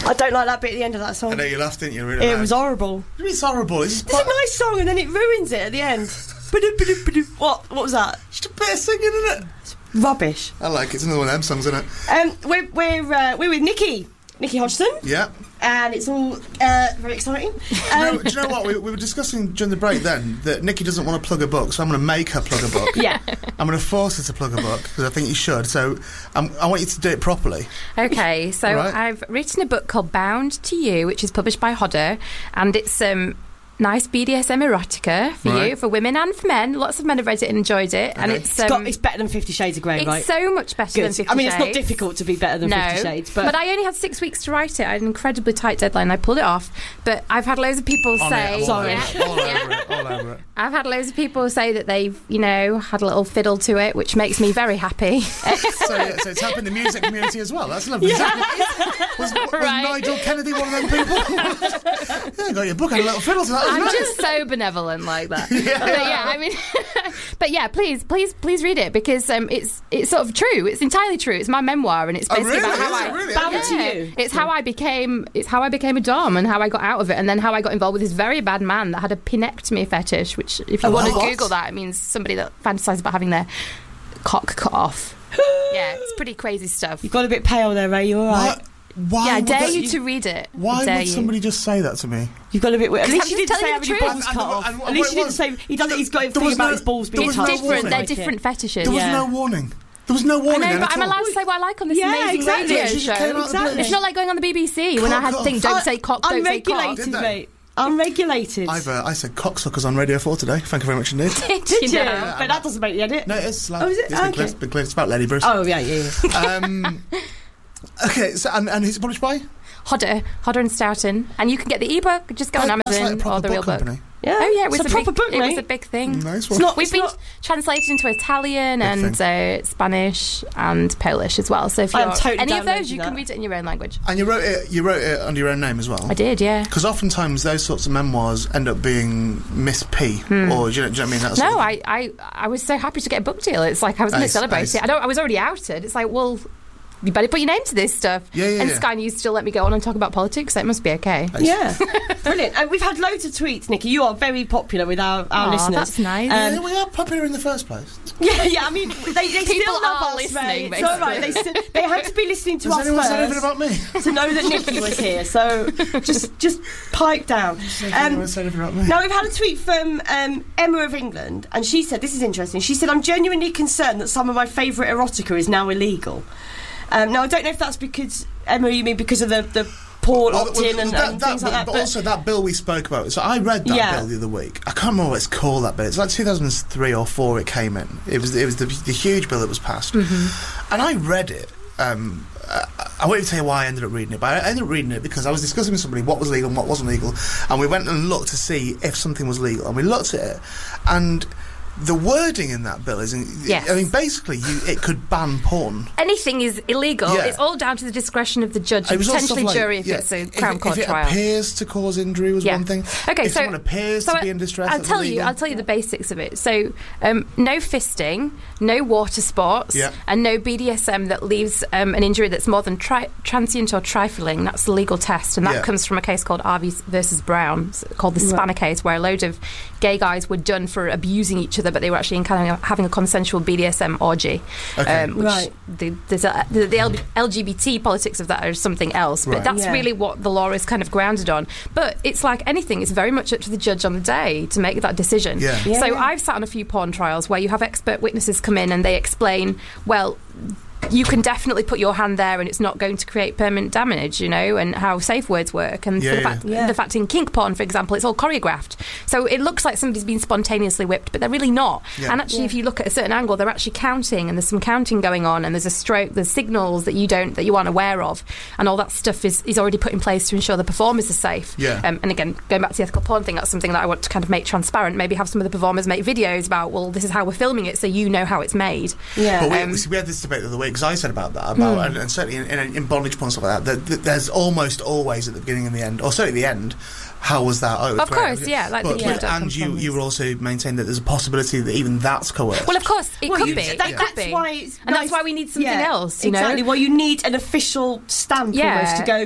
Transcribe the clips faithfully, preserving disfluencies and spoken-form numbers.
I don't like that bit at the end of that song. I know you laughed, didn't you? Really it loud. was horrible. It's horrible. It's, it's a nice song, and then it ruins it at the end. What? What was that? Just a bit of singing, isn't it? It's rubbish. I like it. It's another one of them songs, isn't it? Um, we're we're uh, we're with Nikki, Nikki Hodgson. Yeah. And it's all uh, very exciting. Um, no, do you know what? We, we were discussing during the break then that Nikki doesn't want to plug a book, so I'm going to make her plug a book. Yeah. I'm going to force her to plug a book, because I think you should. So um, I want you to do it properly. Okay, so right. I've written a book called Bound to You, which is published by Hodder, and it's... um. nice B D S M erotica for right. you, for women and for men. Lots of men have read it and enjoyed it. Okay. And it's, um, it's, got, it's better than Fifty Shades of Grey, it's right? It's so much better Good. than Fifty Shades. I mean, it's not difficult to be better than no, Fifty Shades. But... but I only had six weeks to write it. I had an incredibly tight deadline. I pulled it off. But I've had loads of people On say... It, Sorry. All, all over it, all over it. I've had loads of people say that they've, you know, had a little fiddle to it, which makes me very happy. so, yeah, so it's helping the music community as well. That's lovely. Yeah. Was, was, was right. Nigel Kennedy one of them people? Yeah, got your book and a little fiddle to that. I'm nice. just so benevolent like that. Yeah. But yeah, I mean, but yeah, please, please, please read it, because um, it's it's sort of true. It's entirely true. It's my memoir, and it's basically oh, really? about how Is I it really? Bound Okay. to you. It's how I became. It's how I became a dom, and how I got out of it, and then how I got involved with this very bad man that had a pinectomy fetish. Which, if you A want to what? Google that, it means somebody that fantasizes about having their cock cut off. Yeah, it's pretty crazy stuff. You got a bit pale there, Ray. You all right? What? Why yeah, I would dare that, you to read it. Why dare would you. somebody just say that to me? You've got a bit. At least I'm you just didn't say telling having you your the balls truth. cut And- off. and- and At least what you it didn't say he doesn't. He's got a There thing was about no- his balls there being was touched. no different. warning. They're Like it. different fetishes. There was Yeah. no warning. There was no warning. I know, then but at I'm all. allowed to say what I like on this Yeah, amazing exactly. radio She just came show. out of the blue. It's not like going on the B B C when I had Cock thing. off. Don't Un- say cock. Don't say cock. Unregulated, Did they? mate. Unregulated. I've, uh, I said cocksuckers on Radio four today. Thank you very much indeed. Did Did you? know? But that doesn't make the edit. No, it's like, Oh, is it? it's been Okay. clear, it's been clear. It's about Lady Bruce. Oh yeah, yeah. yeah. Um, okay, so and, and it's published by? Hodder, Hodder and Stoughton, and you can get the ebook. Just go on Oh, that's like a Amazon proper or the real book book. company. Yeah. Oh yeah, it was It's a a proper big, book, It was mate. a big thing. Nice one. It's not. We've it's been not, translated into Italian Big and uh, Spanish and Polish as well. So if I'm you're totally any of those, downloading you can that. read it in your own language. And you wrote it. You wrote it under your own name as well. I did, yeah. Because oftentimes those sorts of memoirs end up being Miss P, Hmm. or do you, know, do you know what I mean? That's No, I, I, I was so happy to get a book deal. It's like I was going to Ace, celebrate ace. it. I don't. I was already outed. It's like, well, you better put your name to this stuff. Yeah, yeah, and yeah. Sky News still let me go on and talk about politics. So it must be okay. yeah. Brilliant. And we've had loads of tweets, Nikki. You are very popular with our, our Aw, listeners. that's nice. Um, Yeah, we are popular in the first place. Yeah, yeah. I mean, they, they People still love are us, listening, Ray. It's all right. They, still, they had to be listening to Has us anyone said anything first about me? to know that Nikki was here. So just, just pipe down. Has Um, anyone said anything about me? Now, we've had a tweet from um, Emma of England, and she said, this is interesting, she said, I'm genuinely concerned that some of my favourite erotica is now illegal. Um, now, I don't know if that's because, Emma, you mean because of the, the porn Well, opt-in well, and, that, and that, things like that, but also that bill we spoke about. So I read that Yeah. bill the other week. I can't remember what it's called, that bill. It's like two thousand three or four it came in. It was it was the, the huge bill that was passed. Mm-hmm. And I read it. Um, I, I won't even tell you why I ended up reading it, but I ended up reading it because I was discussing with somebody what was legal and what wasn't legal, and we went and looked to see if something was legal, and we looked at it, and the wording in that bill is, Yes. I mean, basically, you, it could ban porn. Anything is illegal. Yeah. It's all down to the discretion of the judge It and was all potentially stuff like- jury if yeah, it's a Crown if, Court if it trial. appears to cause injury was Yeah. one thing. Okay, if so someone appears so to I- be in distress, I'll that's tell you. illegal. I'll tell you the basics of it. So, um, no fisting, no water sports, Yeah. and no B D S M that leaves um, an injury that's more than tri- transient or trifling. That's the legal test, and that Yeah. comes from a case called Harvey versus Brown, it's called the Spanner case, where a load of gay guys were done for abusing each other, but they were actually in kind of having a consensual B D S M orgy. Okay. Um, which Right. the, there's a, the, the L G B T politics of that are something else, but Right. that's Yeah. really what the law is kind of grounded on. But it's like anything, it's very much up to the judge on the day to make that decision. Yeah. Yeah, so yeah. I've sat on a few porn trials where you have expert witnesses come in and they explain, well, you can definitely put your hand there and it's not going to create permanent damage, you know, and how safe words work. And Yeah, for the, yeah. fact, Yeah. the fact in kink porn, for example, it's all choreographed. So it looks like somebody's been spontaneously whipped, but they're really not. Yeah. And actually, Yeah. if you look at a certain angle, they're actually counting, and there's some counting going on, and there's a stroke, there's signals that you don't, that you aren't aware of, and all that stuff is, is already put in place to ensure the performers are safe. Yeah. Um, and again, going back to the ethical porn thing, that's something that I want to kind of make transparent. Maybe have some of the performers make videos about, well, this is how we're filming it, so you know how it's made. Yeah. But we, Um, we, see, we had this debate the other week because I said about that, about and, and certainly in, in, in bondage porn and stuff like that, that, that there's almost always at the beginning and the end, or certainly the end. How was that? Oh, Of threat. course, yeah, like but, the- but- yeah. and you, you will also maintain that there's a possibility that even that's coerced. Well, of course, it Well, could you- be. that- It that's could be. why it's and nice- that's why we need something Yeah, else, you know? exactly. Well, you need an official stamp Yeah. almost to go,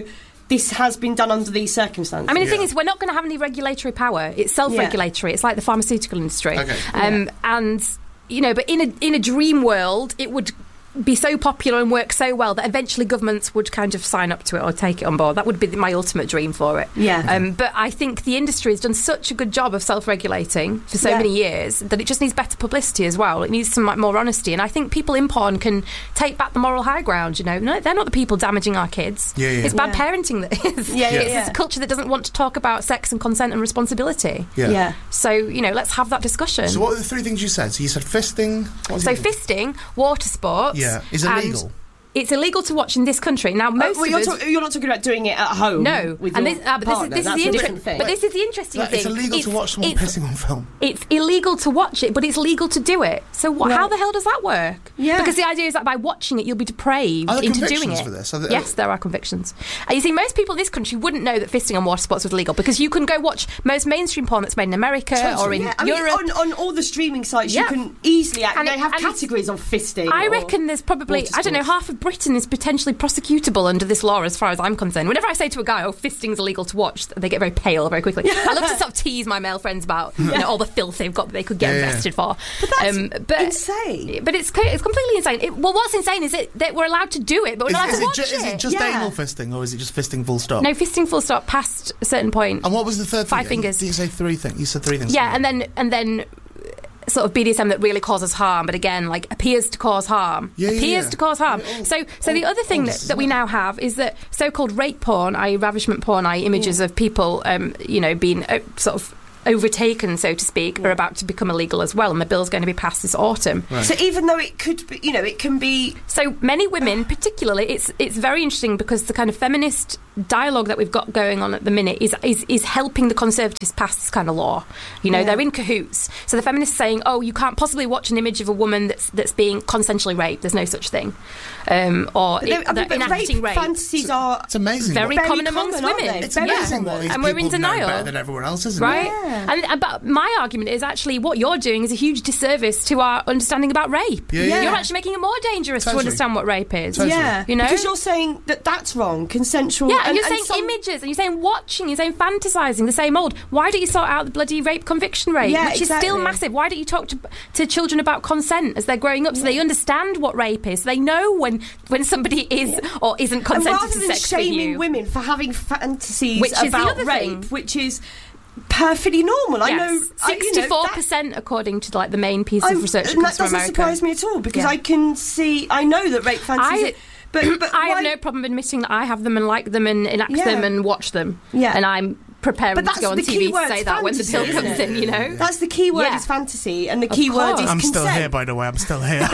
this has been done under these circumstances. I mean, the Yeah. thing is, we're not going to have any regulatory power. It's self-regulatory. It's like the pharmaceutical industry. Okay. Um, Yeah. And, you know, but in a in a dream world, it would be so popular and work so well that eventually governments would kind of sign up to it or take it on board. That would be my ultimate dream for it. Yeah. Um, but I think the industry has done such a good job of self-regulating for so Yeah. many years that it just needs better publicity as well. It needs some like, more honesty. And I think people in porn can take back the moral high ground, you know. No, they're not the people damaging our kids. Yeah, yeah. It's bad Yeah. parenting that is. Yeah, yeah, It's yeah. a culture that doesn't want to talk about sex and consent and responsibility. Yeah. yeah. So, you know, let's have that discussion. So what were the three things you said? So you said fisting. What was So the other thing? fisting, water sports. Yeah, is and illegal. It's illegal to watch in this country. Now, Uh, most well, of you're, us... talk- you're not talking about doing it at home. no, with and your this, ah, but this is, partner. this is That's the a inter- different thing. But this is the interesting Like, thing. it's illegal to watch someone it's- pissing on film. It's illegal to watch it, but it's legal to do it. So wh- Right. how the hell does that work? Yeah. Because the idea is that by watching it, you'll be depraved Are there into doing convictions it. for this? Are there- yes, there are convictions. And you see, most people in this country wouldn't know that fisting on water sports was illegal because you can go watch most mainstream porn that's made in America Totally. or in Yeah, I mean, Europe. on, on all the streaming sites, Yeah. you can easily act, And they it- have and it's- categories on fisting. I or reckon there's probably, water I don't know, sports. half of Britain is potentially prosecutable under this law as far as I'm concerned. Whenever I say to a guy, oh, fisting's illegal to watch, they get very pale very quickly. I love to sort of tease my male friends about you know, all the filth they've got that they could get Yeah, yeah. arrested for. But that's Um, but, insane. But it's, co- it's completely insane. It, well, what's insane is it, that we're allowed to do it, but we're Is, not allowed is to it watch ju- is it just Yeah. anal fisting or is it just fisting full stop? No, fisting full stop past a certain point. And what was the third Five thing? fingers. Did you say three things? You said three things. Yeah, and then and then sort of B D S M that really causes harm, but again, like appears to cause harm. Yeah, yeah, appears yeah. to cause harm. Yeah, oh, so, so the oh, other thing oh, that, this is that we not- now have is that so-called rape porn, that is, ravishment porn, that is, images of people, um, you know, being uh, sort of overtaken, so to speak, are about to become illegal as well, and the bill's going to be passed this autumn. Right. So even though it could be, you know, it can be. So many women, particularly, it's it's very interesting because the kind of feminist dialogue that we've got going on at the minute is is, is helping the Conservatives pass this kind of law. You know, Yeah. they're in cahoots. So the feminists saying, "Oh, you can't possibly watch an image of a woman that's that's being consensually raped. There's no such thing," um, or But, it, I mean, they're but enacting rape rape. fantasies are. It's amazing. Very what, Very common amongst common, aren't women. they? it's very amazing common. what these And we're people in know denial. better than everyone else, isn't Right, it? Yeah. and, and but my argument is actually what you're doing is a huge disservice to our understanding about rape. Yeah, yeah. You're actually making it more dangerous Totally. to understand what rape is. Totally. Yeah, You know? because you're saying that that's wrong, consensual. Yeah, and, you're saying some- images, and you're saying watching, you're saying fantasising, the same old. Why don't you sort out the bloody rape conviction rate, Yeah, which is still exactly. massive? Why don't you talk to, to children about consent as they're growing up so they understand what rape is, so they know when, when somebody is or isn't And consenting rather to than sex with shaming you? women for having fantasies Which is the about other rape, thing. which is perfectly normal. I know, Yes, I- you know, sixty-four that- percent according to like the main piece I'm- of research that and comes that from doesn't America. surprise me at all because Yeah. I can see, I know that rape fantasies. I- are- but but I why, have no problem admitting that I have them and like them and enact Yeah. them and watch them. Yeah. And I'm preparing But to that's go on the T key V to word, say that when the fantasy, bill comes isn't in, it? you know? That's the key word Yeah. is fantasy, and the Of key word course. is I'm consent. still here, by the way. I'm still here.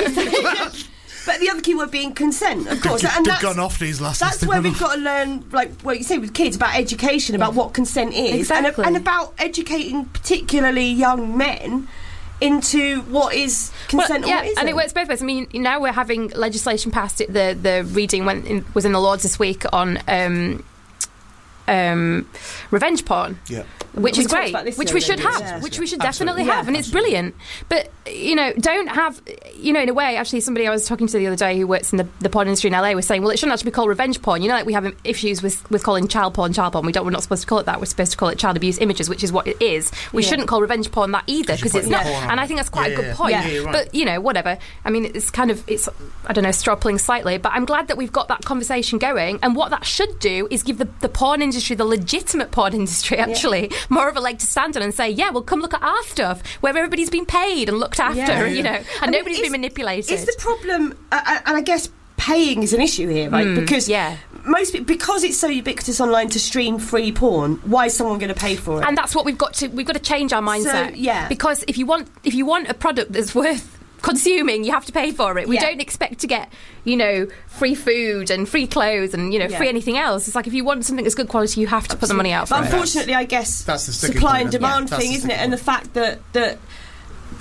But the other key word being consent, of course. They've and that's, gone off these last. that's they've where gone we've off. got to learn, like what you say with kids, about education, about what consent is, Exactly. and, and about educating particularly young men into what is consent Well, yeah, or what isn't. and it works both ways. I mean, now we're having legislation passed. It, the the reading went in, was in the Lords this week on um, um, revenge porn. Yeah. Which We is talked great, about this which the we other should day, have, yeah. which we should Absolutely. definitely Yeah. have, and it's brilliant. But, you know, don't have, you know, in a way, actually, somebody I was talking to the other day who works in the, the porn industry in L A was saying, well, it shouldn't actually be called revenge porn. You know, like we have issues with, with calling child porn child porn. We don't, we're not supposed to call it that. We're supposed to call it child abuse images, which is what it is. We Yeah. shouldn't call revenge porn that either, 'Cause because you're it's putting not. porn on And I it. think that's quite Yeah, a good yeah, point. yeah, you're right. But, you know, whatever. I mean, it's kind of, it's, I don't know, straw-pulling slightly, but I'm glad that we've got that conversation going. And what that should do is give the, the porn industry, the legitimate porn industry, actually, more of a leg to stand on and say, yeah, well, come look at our stuff where everybody's been paid and looked after, Yeah. you know, I and mean, nobody's is- been manipulated. Is the problem, uh, uh, and I guess paying is an issue here, right? Mm, because yeah. most pe- because it's so ubiquitous online to stream free porn, why is someone going to pay for it? And that's what we've got to we've got to change our mindset. So, yeah. Because if you want if you want a product that's worth consuming, you have to pay for it. We Yeah. don't expect to get, you know, free food and free clothes and, you know, Yeah. free anything else. It's like if you want something that's good quality, you have to put the money out for But it. unfortunately, I guess That's the sticking supply point, and isn't it? demand That's thing, the isn't it? sticking And the fact that that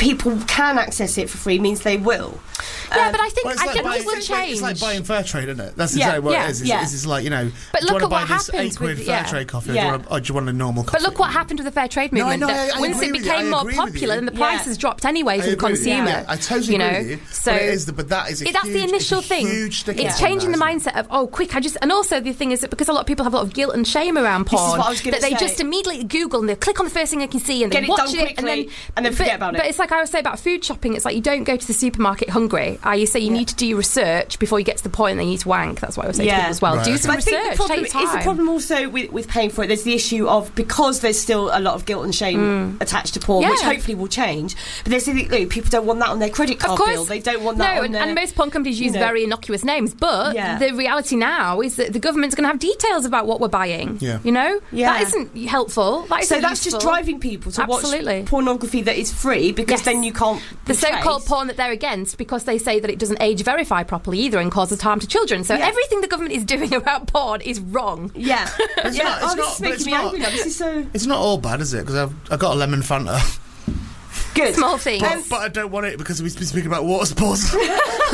people can access it for free means they will. Yeah, Um, but I think Well, it's I like think buying, it will it's like- change. It's like buying fair trade, isn't it? That's Yeah, exactly what yeah, it is. It's, yeah. it's, it's like, you know, But do you look want to at buy what this happens eight quid with- fair yeah. trade coffee, Yeah. or, do you want, or do you want a normal coffee? But look what happened with the fair trade No, I movement. know, that I- I once agree it with you, became I more agree with popular, you. then the Yeah. prices dropped anyway I for the agree with you. consumer. Yeah, I totally you know? agree with you. So but, it is the, but that is a it- that's huge, the initial it's a thing. huge sticking It's point changing the there, isn't it? mindset of oh, quick! I just and also the thing is that because a lot of people have a lot of guilt and shame around This is porn, what I was gonna that they say. just immediately Google and they click on the first thing they can see and Get they it watch done it and then quickly and then forget but, about it. But it's like I always say about food shopping. It's like you don't go to the supermarket hungry. I you say you Yeah. need to do your research before you get to the point that you need to wank. That's what I would say to Yeah. people as well. Right, Do okay. some But I think research. the problem Take time. is the problem also with, with paying for it. There's the issue of because there's still a lot of guilt and shame attached to porn, which Yeah. hopefully will change. But there's the thing, people don't want that on their credit card Of course. bill. They don't want no, that on and, their. and most porn companies use you know. very innocuous names. But Yeah. the reality now is that the government's going to have details about what we're buying. Yeah. You know, Yeah. that isn't helpful. That so isn't that's useful. just driving people to Absolutely. watch pornography that is free because Yes. then you can't. The be so-called traced. porn that they're against because they say that it doesn't age verify properly either and causes harm to children. So Yeah. everything the government is doing about porn is wrong. Yeah, It's yeah. not- it's oh, this not- is but making it's me not- angry now. This is so It's not all bad, is it? Because I've, I've got a lemon Fanta. good. Small things. Um, But I don't want it because we've been speaking about water sports. Can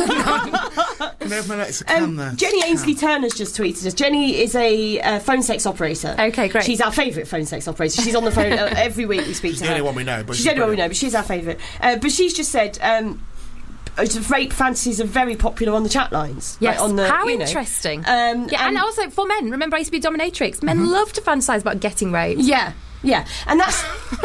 I have my next can Um, there? Jenny Ainsley Turner's just tweeted us. Jenny is a uh, phone sex operator. Okay, great. She's our favourite phone sex operator. She's on the phone uh, every week. We speak She's to the her. only one we know, but she's she's the only one we know, brilliant. but she's our favourite. Uh, but she's just said. Um, uh, rape fantasies are very popular on the chat lines. Yes. like on the, How you know. interesting. Um, yeah, and, also for men. Remember, I used to be a dominatrix. Men love to fantasize about getting raped. yeah, yeah, and that's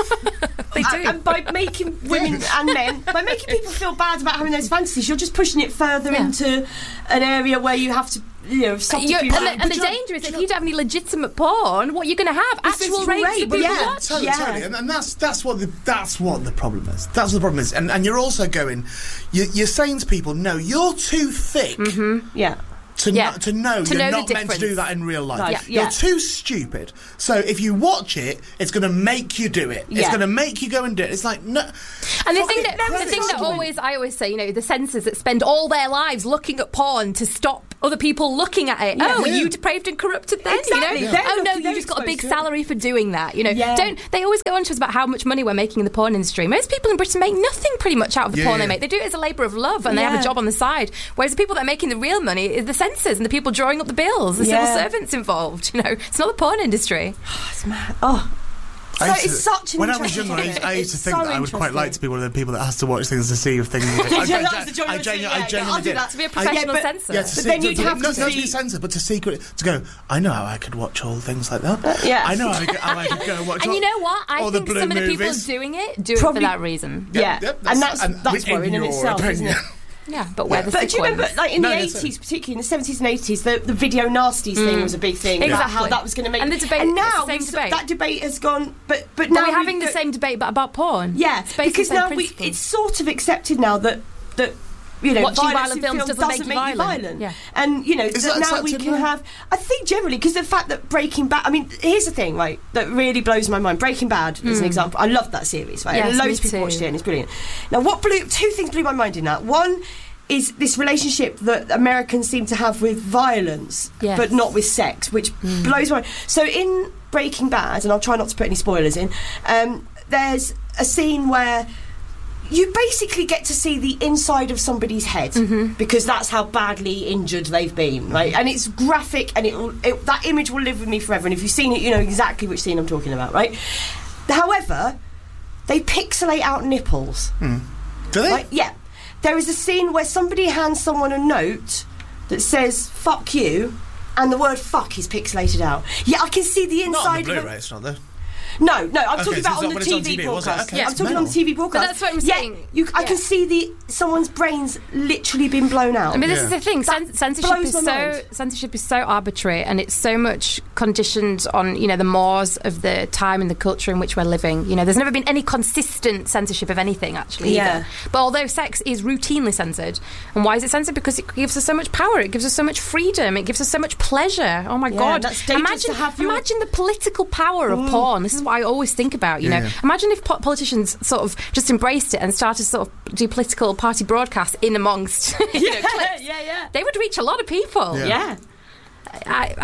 They do. and, and by making women and men, by making people feel bad about having those fantasies, you're just pushing it further Yeah. into an area where you have to, you know, You're- subterfuge. and the, and the But you know- danger is that if you don't have any legitimate porn, what you're going to have? It's Actual just rapes rape, of people yeah. watch. Totally, Yeah. totally. And, and that's that's what the that's what the problem is. That's what the problem is. And and you're also going, you, you're saying to people, no, you're too thick yeah. to Yeah. know, to know To you're know the not meant to do difference. that in real life. Right, Yeah. You're yeah. too stupid. So if you watch it, it's going to make you do it. It's Yeah. going to make you go and do it. It's like no. And the fucking thing that the credit thing that argument. always I always say, you know, the censors that spend all their lives looking at porn to stop other people looking at it. Yeah. Oh, are Yeah. you depraved and corrupted then? Exactly. You know? They're Oh no, looking- you they're just got a big exposed to it. salary for doing that. You know, Yeah. don't they always go on to us about how much money we're making in the porn industry? Most people in Britain make nothing pretty much out of the Yeah, porn yeah. they make. They do it as a labour of love and they have Yeah. a job on the side. Whereas the people that are making the real money is the censors and the people drawing up the bills, the Yeah. civil servants involved. You know, it's not the porn industry. It's mad. Oh. So I used it's to- such an When I was interesting younger, I used, I used to It's think so that I would quite like to interesting. be one of the people that has to watch things to see if things. I, Yeah, I, that was the I, joy I, of it, genu- yeah, I yeah, genuinely I'll do did. that. To be a I- professional but- censor. Yeah, to But see, then to, you'd to, have no, to not to be see- censored, but to secret to go. I know how I could watch all things like that. yeah. I know how I could, how I could go and watch. And all, you know what? I all the think blue some of the people movies. doing it do Probably- it for that reason. Yeah, Yep, and that's and that's in worrying in your itself, isn't it? opinion. Yeah, but where Yeah. the But sick do you remember, ones? like in No, the that's eighties, particularly in the seventies and eighties, the, the video nasties thing was a big thing about Exactly. how that was going to make. And the debate- and it's now the same we've- debate. that debate has gone. But but But now we're having we've the got- same debate, but about porn. Yeah, It's basically because the same now we, principle. it's sort of accepted now that that. You know, Watching violence violent in films films doesn't doesn't make make you you violent. violent. Yeah. And you know Is that that now we accepted can now? have. I think generally because the fact that Breaking Bad. I mean, here's the thing, right? That really blows my mind. Breaking Bad is an example. I love that series, right? Yes, and loads me of people too. watched it, and it's brilliant. Now, what blew two things blew my mind in that. One is this relationship that Americans seem to have with violence, Yes. but not with sex, which blows my mind. So in Breaking Bad, and I'll try not to put any spoilers in, um, there's a scene where you basically get to see the inside of somebody's head because that's how badly injured they've been, right? And it's graphic, and it, will, it that image will live with me forever. And if you've seen it, you know exactly which scene I'm talking about, right? However, they pixelate out nipples. Do they? Right? Yeah. There is a scene where somebody hands someone a note that says "fuck you," and the word "fuck" is pixelated out. Yeah, I can see the Not on inside the of Blu-ray, a... it's not though. No, no, I'm Okay, talking so about it's on not the when it's T on V T V, was it? broadcast. Okay, Yeah, I'm it's talking on the mental. T V broadcast. that's what I'm yeah, saying. You, I Yeah. can see the someone's brains literally been blown out. I mean, this Yeah. is the thing. Cen- censorship blows is my so mind. censorship is so arbitrary, and it's so much conditioned on you know the mores of the time and the culture in which we're living. You know, there's never been any consistent censorship of anything actually. Yeah. Either. But although sex is routinely censored, and why is it censored? Because it gives us so much power. It gives us so much freedom. It gives us so much pleasure. Oh my Yeah, god! that's dangerous imagine, to have your- imagine the political power of porn. This is what I always think about. You Yeah, know, yeah. imagine if po- politicians sort of just embraced it and started to sort of do political party broadcasts in amongst you know, clips. yeah, yeah. They would reach a lot of people. Yeah. Yeah. I,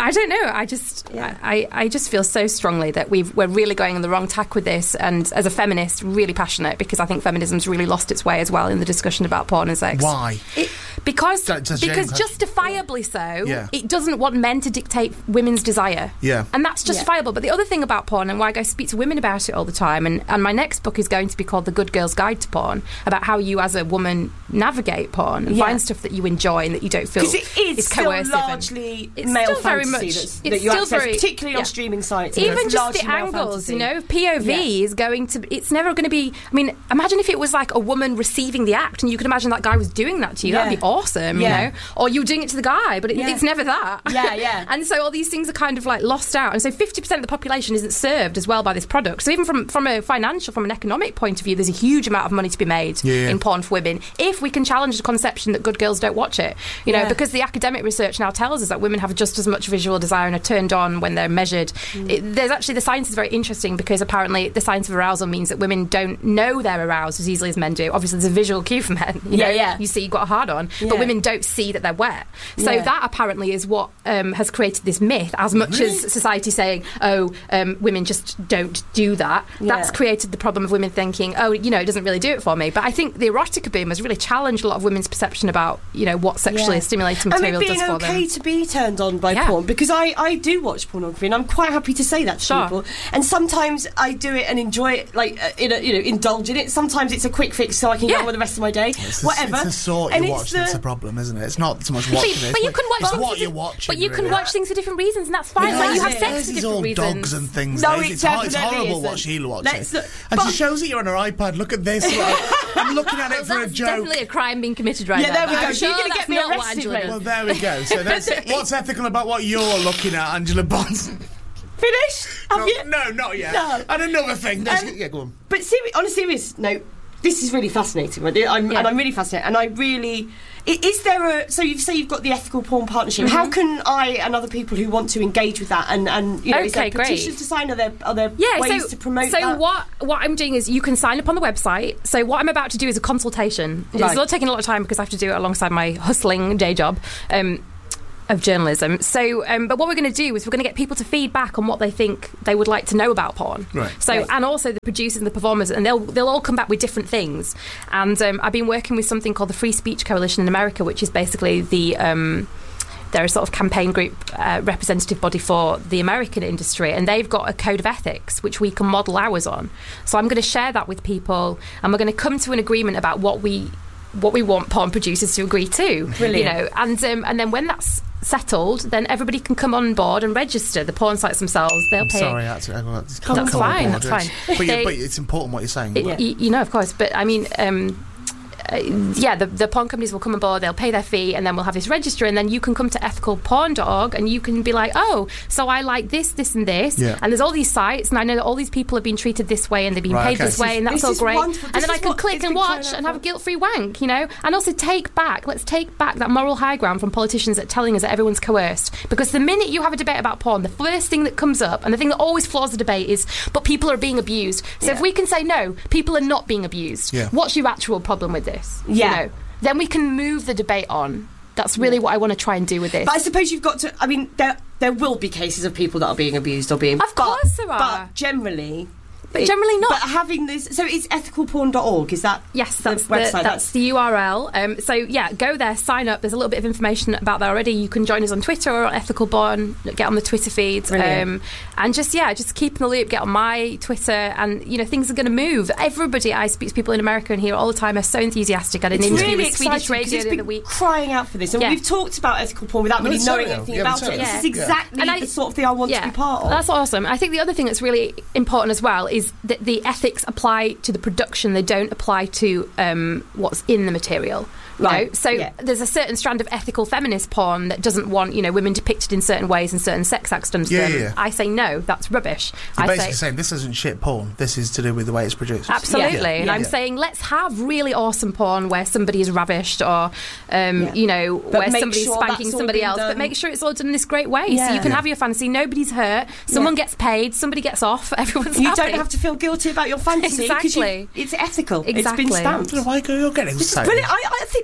I don't know. I just, Yeah. I, I just feel so strongly that we've, we're really going on the wrong tack with this. And as a feminist, really passionate because I think feminism's really lost its way as well in the discussion about porn and sex. Why? It, because That- that's because James- justifiably so, Yeah. it doesn't want men to dictate women's desire. Yeah. And that's justifiable. But the other thing about porn, and why I go speak to women about it all the time, and, and my next book is going to be called The Good Girl's Guide to Porn, about how you as a woman navigate porn and Yeah. find stuff that you enjoy and that you don't feel Because it is is still coercive. and- largely It's male still very fantasy much- that's, it's that you still access, very- particularly yeah. on streaming sites. Even It's just the largely male angles, fantasy. you know, P O V Yeah. is going to. It's never going to be. I mean, imagine if it was like a woman receiving the act, and you could imagine that guy was doing that to you. Yeah. That'd be awesome, Yeah. you know. Or you were doing it to the guy, but it, Yeah. it's never that. Yeah, yeah. And so all these things are kind of like lost out, and so fifty percent of the population isn't served as well by this product. So even from from a financial, from an economic point of view, there's a huge amount of money to be made Yeah, yeah. in porn for women if we can challenge the conception that good girls don't watch it. You know, Yeah. because the academic research now tells us that women have just as much visual desire and are turned on when they're measured. Mm. It, there's actually the science is very interesting because apparently the science of arousal means that women don't know they're aroused as easily as men do. Obviously, there's a visual cue for men. You Yeah, know, yeah. You see, you've got a hard on, Yeah. but women don't see that they're wet. So Yeah. that apparently is what um, has created this myth. As much Really? as society saying, "Oh, um, women just don't do that," Yeah. that's created the problem of women thinking, "Oh, you know, it doesn't really do it for me." But I think the erotica boom has really challenged a lot of women's perception about, you know, what sexually Yeah. stimulating I mean, material being does for okay them. to be turned on by Yeah. porn, because I, I do watch pornography and I'm quite happy to say that to Sure. people. And sometimes I do it and enjoy it, like uh, in a, you know, indulge in it. Sometimes it's a quick fix so I can get Yeah. on with the rest of my day. It's the, Whatever. It's the sort And you it's watch the- that's a problem, isn't it? It's not so much But, watching it. but you can watch it's things what for you're di- watching. But you can really. watch things for different reasons, and that's fine. Yeah, like you have it sex is. for It's different all reasons. dogs and things. No, Days. it it's, hor- it's definitely horrible isn't. what she'll watch Let's it. look- And but- she shows that you're on her iPad. Look at this. Like, I'm looking at it Well, for a that's joke. definitely a crime being committed right Yeah, now. there we but go. I'm So you're sure gonna that's get me not what arrested, Angela mate. does. Well, there we go. So that's, what's ethical about what you're looking at, Angela Bonds? Finished? Have no, you? no, not yet. No. And another thing. Let's- Um, yeah, go on. But seri- on a serious note, this is really fascinating, right? I'm, Yeah. And I'm really fascinated. And I really... i- Is there a... So you say you've got the Ethical Porn Partnership. Mm-hmm. How can I and other people who want to engage with that and, and you know, is there Okay, great. petitions to sign? Are there, are there Yeah, ways so, to promote so that? what what I'm doing is you can sign up on the website. So what I'm about to do is a consultation. Right. It's not taking a lot of time because I have to do it alongside my hustling day job. Um, of journalism. So, um, but what we're going to do is we're going to get people to feedback on what they think they would like to know about porn. Right. So, Right. and also the producers and the performers, and they'll they'll all come back with different things. And um, I've been working with something called the Free Speech Coalition in America, which is basically the um, they're a sort of campaign group uh, representative body for the American industry, and they've got a code of ethics which we can model ours on. So I'm going to share that with people, and we're going to come to an agreement about what we what we want porn producers to agree to. Brilliant. You know, and um, and then when that's settled, then everybody can come on board and register. The porn sites themselves, they'll I'm pay. sorry, that's, I got to That's come on fine, board, that's yes. fine. But, you, They- but it's important what you're saying. It- but- y- you know, of course, but I mean, um, uh, yeah, the, the porn companies will come on board, they'll pay their fee, and then we'll have this register, and then you can come to ethical porn dot org and you can be like, oh, so I like this, this, and this, Yeah. and there's all these sites, and I know that all these people have been treated this way, and they've been Right, paid okay. this This way, is- and that's this all is great. wonderful. And This then I is can what click it's and been crying watch out and have a for. guilt-free wank, you know, and also take back, let's take back that moral high ground from politicians that are telling us that everyone's coerced. Because the minute you have a debate about porn, the first thing that comes up, and the thing that always floors the debate is, but people are being abused. So Yeah. if we can say, no, people are not being abused, Yeah. what's your actual problem with this? Yeah. You know, then we can move the debate on. That's really what I want to try and do with this. But I suppose you've got to... I mean, there there will be cases of people that are being abused or being... Of but- course there are. But generally... But it- generally not. But having this... So it's ethical porn dot org, is that Yes, that's the the, website? that's the U R L. Um, so yeah, go there, sign up. There's a little bit of information about that already. You can join us on Twitter or on Ethical Porn. Get on the Twitter feed, Brilliant. um, and just yeah, just keep in the loop. Get on my Twitter, and you know things are going to move. Everybody I speak to people in America and here all the time are so enthusiastic. I had an It's interview really with Swedish exciting because radio it's the been other week. crying out for this, and Yeah. we've talked about ethical porn without really it's knowing so, anything yeah, about it's so. it. Yeah. This is exactly And I- the sort of thing I want to be part of. That's awesome. I think the other thing that's really important as well is that the ethics apply to the production. They don't apply to um, what's in the material. You Right, know? So yeah. there's a certain strand of ethical feminist porn that doesn't want, you know, women depicted in certain ways and certain sex acts done to Yeah, them. yeah, yeah. I say no, that's rubbish. You're I basically say saying this isn't shit porn. This is to do with the way it's produced. absolutely, Yeah, and yeah. I'm Yeah. saying let's have really awesome porn where somebody is ravished or, um, Yeah. you know, But where make somebody's sure spanking that's all somebody been else, but done. make sure it's all done in this great way. So Yeah. you can Yeah. have your fantasy. Nobody's hurt. Someone Yeah. gets paid. Somebody gets off. Everyone's You happy. don't have to feel guilty about your fantasy because Exactly. it's ethical. It's Exactly. been I stamped. don't know why you're getting This is so. brilliant. I, I think this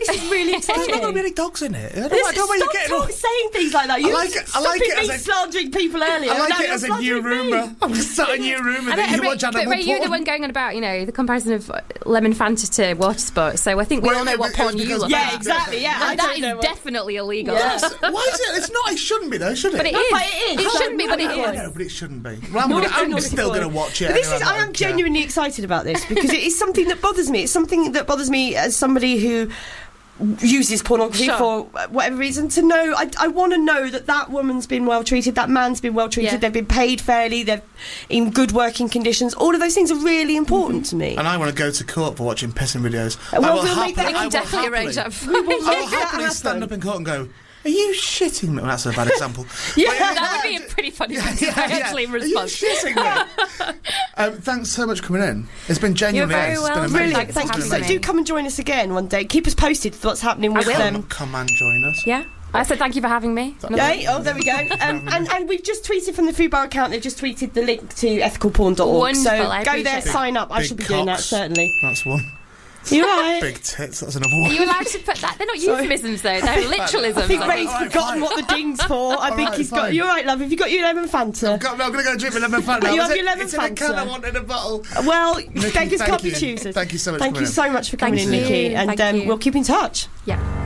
this is really There's not going to exciting. be any dogs in it. I don't, This I is, don't know where you're stop getting talk, all... saying things like that. You I like it- I stopping like it me as a- slandering people earlier. I like now it you're as a new slandering me. rumour. I'm just start a new rumour I that know, you Ray, watch but animal Ray, you're the porn. one going on about, you know, the comparison of lemon Fanta to water sports. So I think we Well, all know it what was porn you because- look Yeah, at. exactly. Yeah, I And that don't is know what- definitely illegal. Yeah. Why is it? It's not. It shouldn't be though, should it? But it No, is. but it is. It shouldn't be, but it I know, is. but it shouldn't be. Well, I'm, Naughty gonna, I'm boy. still going to watch it. But this anyway, is, I'm I not am care. genuinely excited about this because it is something that bothers me. It's something that bothers me as somebody who uses pornography Sure. for whatever reason. To know, I, I want to know that that woman's been well treated, that man's been well treated, Yeah. they've been paid fairly, they're in good working conditions. All of those things are really important to me. And I want to go to court for watching pissing videos. Well, I will we'll make that happily- We I can will definitely happily- arrange that for We will I will make that happily stand happen. up in court and go, "Are you shitting me?" Well, that's a bad example. Yeah. But, That would be a pretty funny thing to yeah, say, yeah. actually, in Are you response. shitting me? um, thanks so much for coming in. It's been genuinely You're very nice. It's been welcome. amazing. Brilliant, Thanks thank for you. So having do me. come and join us again one day. Keep us posted with what's happening with will. them. Come and join us. Yeah. I said thank you for having me. Yeah, oh, there we go. Um, and, and we've just tweeted from the Food Bar account, they've just tweeted the link to ethical porn dot org. Wonderful, So I go appreciate there, that. sign up. I Big shall be doing that, cocks. certainly. That's one. You're right. Big tits. That's another Are one. you allowed to put that? They're not Sorry. euphemisms, though. They're literalisms. I think All right, Ray's all right, forgotten fine. what the ding's for. I All think right, he's got. fine. You're right, love. Have you got your lemon Fanta? Got, I'm going to go drink my lemon Fanta. You now. have It's your in- lemon It's in a can. Fanta. I want in a bottle. Well, Nikki, beggars thank can't be you. choosers. Thank you so much Thank for you coming so much for coming Thank in, you. Nikki. And Thank um, you. we'll keep in touch. Yeah.